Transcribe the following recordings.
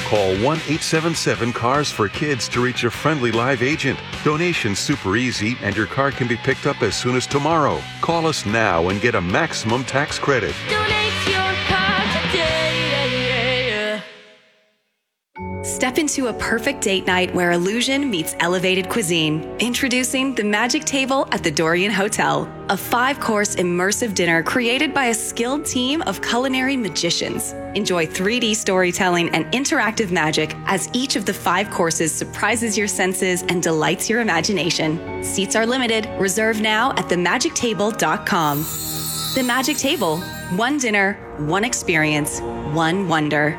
Call 1-877-CARS for Kids to reach a friendly live agent. Donation's super easy, and your car can be picked up as soon as tomorrow. Call us now and get a maximum tax credit. Donate your car today. Step into a perfect date night where illusion meets elevated cuisine. Introducing the Magic Table at the Dorian Hotel, a 5-course immersive dinner created by a skilled team of culinary magicians. Enjoy 3D storytelling and interactive magic as each of the 5 courses surprises your senses and delights your imagination. Seats are limited. Reserve now at themagictable.com. The Magic Table. One dinner, one experience, one wonder.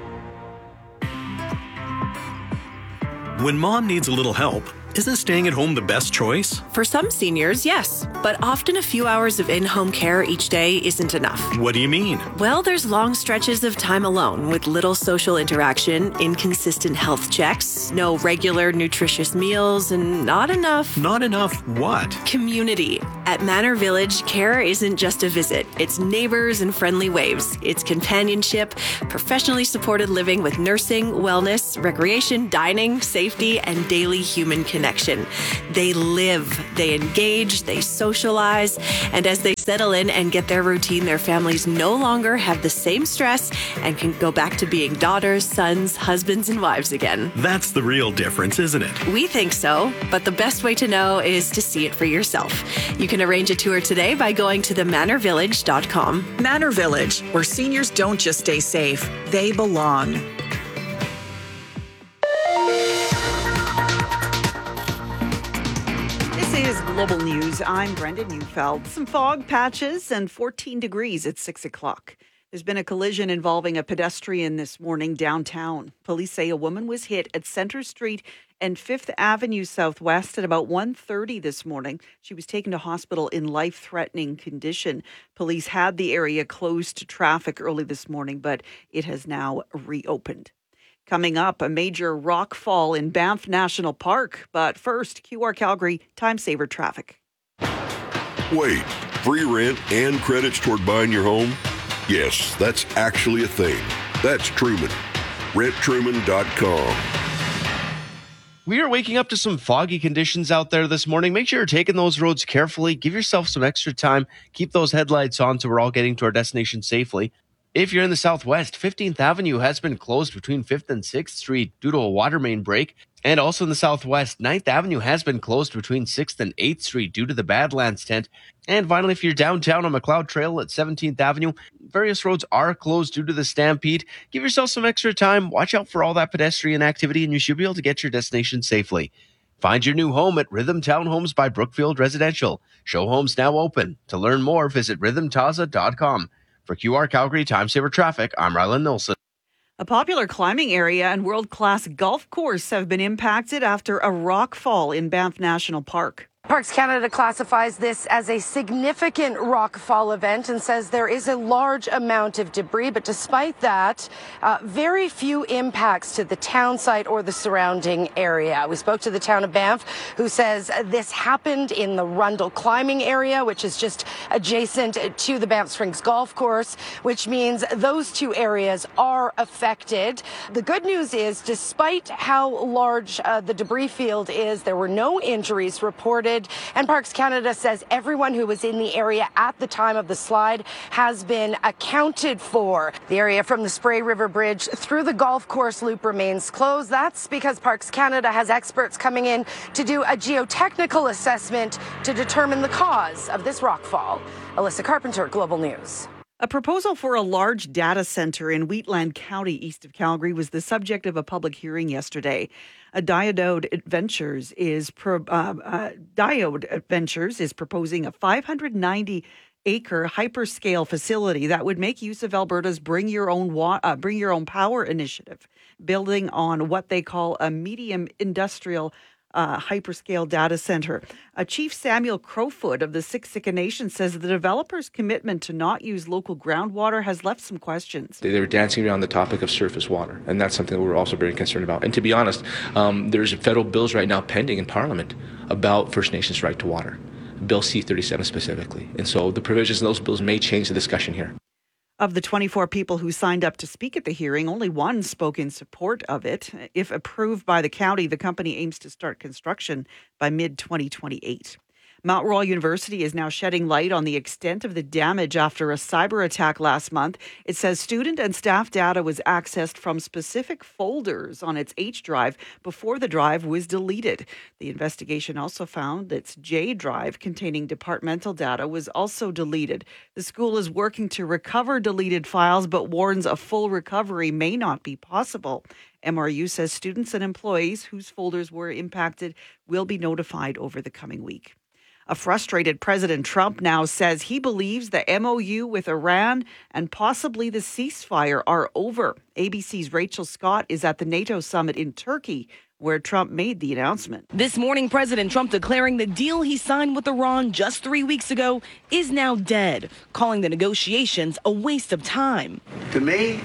When mom needs a little help, isn't staying at home the best choice? For some seniors, yes. But often a few hours of in-home care each day isn't enough. What do you mean? Well, there's long stretches of time alone with little social interaction, inconsistent health checks, no regular nutritious meals, and not enough... Not enough what? Community. At Manor Village, care isn't just a visit. It's neighbors and friendly waves. It's companionship, professionally supported living with nursing, wellness, recreation, dining, safety, and daily human connection. They live, they engage, they socialize, and as they settle in and get their routine, their families no longer have the same stress and can go back to being daughters, sons, husbands, and wives again. That's the real difference, isn't it? We think so, but the best way to know is to see it for yourself. You can arrange a tour today by going to themanorvillage.com. Manor Village, where seniors don't just stay safe, they belong. This is Global News. I'm Brenda Neufeld. Some fog patches and 14 degrees at 6 o'clock. There's been a collision involving a pedestrian this morning downtown. Police say a woman was hit at Centre Street and 5th Avenue Southwest at about 1:30 this morning. She was taken to hospital in life-threatening condition. Police had the area closed to traffic early this morning, but it has now reopened. Coming up, a major rock fall in Banff National Park. But first, QR Calgary Time Saver traffic. Wait, free rent and credits toward buying your home? Yes, that's actually a thing. That's Truman. RentTruman.com. We are waking up to some foggy conditions out there this morning. Make sure you're taking those roads carefully. Give yourself some extra time. Keep those headlights on so we're all getting to our destination safely. If you're in the Southwest, 15th Avenue has been closed between 5th and 6th Street due to a water main break. And also in the Southwest, 9th Avenue has been closed between 6th and 8th Street due to the Badlands tent. And finally, if you're downtown on McLeod Trail at 17th Avenue, various roads are closed due to the stampede. Give yourself some extra time. Watch out for all that pedestrian activity, and you should be able to get to your destination safely. Find your new home at Rhythm Townhomes by Brookfield Residential. Show homes now open. To learn more, visit rhythmtaza.com. For QR Calgary Time Saver Traffic, I'm Ryland Nilsson. A popular climbing area and world-class golf course have been impacted after a rock fall in Banff National Park. Parks Canada classifies this as a significant rock fall event and says there is a large amount of debris, but despite that, very few impacts to the town site or the surrounding area. We spoke to the town of Banff, who says this happened in the Rundle climbing area, which is just adjacent to the Banff Springs golf course, which means those two areas are affected. The good news is, despite how large the debris field is, there were no injuries reported. And Parks Canada says everyone who was in the area at the time of the slide has been accounted for. The area from the Spray River Bridge through the golf course loop remains closed. That's because Parks Canada has experts coming in to do a geotechnical assessment to determine the cause of this rockfall. Alyssa Carpenter, Global News. A proposal for a large data center in Wheatland County, east of Calgary, was the subject of a public hearing yesterday. Diode Ventures is proposing a 590-acre hyperscale facility that would make use of Alberta's Bring Your Own Power initiative, building on what they call a medium industrial hyperscale data center. Chief Samuel Crowfoot of the Siksika Nation says the developer's commitment to not use local groundwater has left some questions. They were dancing around the topic of surface water, and that's something that we're also very concerned about. And to be honest, there's federal bills right now pending in Parliament about First Nations' right to water, Bill C-37 specifically. And so the provisions in those bills may change the discussion here. Of the 24 people who signed up to speak at the hearing, only one spoke in support of it. If approved by the county, the company aims to start construction by mid-2028. Mount Royal University is now shedding light on the extent of the damage after a cyber attack last month. It says student and staff data was accessed from specific folders on its H drive before the drive was deleted. The investigation also found its J drive containing departmental data was also deleted. The school is working to recover deleted files, but warns a full recovery may not be possible. MRU says students and employees whose folders were impacted will be notified over the coming week. A frustrated President Trump now says he believes the MOU with Iran and possibly the ceasefire are over. ABC's Rachel Scott is at the NATO summit in Turkey, where Trump made the announcement. This morning, President Trump declaring the deal he signed with Iran just 3 weeks ago is now dead, calling the negotiations a waste of time. To me,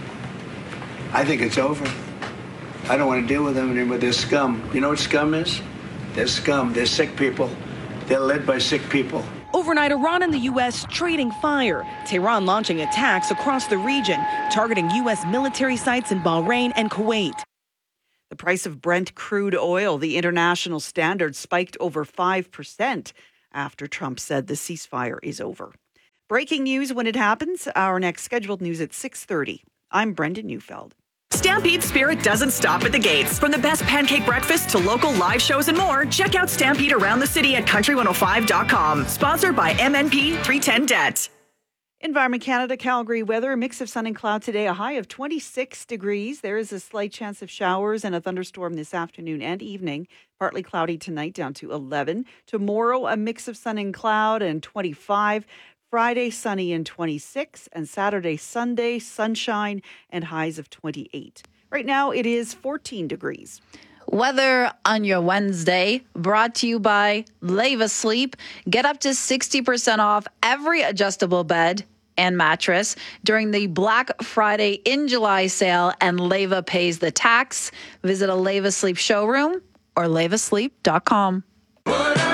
I think it's over. I don't want to deal with them anymore. They're scum. You know what scum is? They're scum. They're sick people. They're led by sick people. Overnight, Iran and the U.S. trading fire. Tehran launching attacks across the region, targeting U.S. military sites in Bahrain and Kuwait. The price of Brent crude oil, the international standard, spiked over 5% after Trump said the ceasefire is over. Breaking news when it happens. Our next scheduled news at 6:30. I'm Brendan Neufeld. Stampede Spirit doesn't stop at the gates. From the best pancake breakfast to local live shows and more, check out Stampede around the city at country105.com. Sponsored by MNP 310 Debt. Environment Canada, Calgary weather, a mix of sun and cloud today, a high of 26 degrees. There is a slight chance of showers and a thunderstorm this afternoon and evening. Partly cloudy tonight, down to 11. Tomorrow, a mix of sun and cloud and 25. Friday, sunny and 26, and Saturday, Sunday, sunshine and highs of 28. Right now, it is 14 degrees. Weather on your Wednesday, brought to you by Leva Sleep. Get up to 60% off every adjustable bed and mattress during the Black Friday in July sale, and Leva pays the tax. Visit a Leva Sleep showroom or levasleep.com.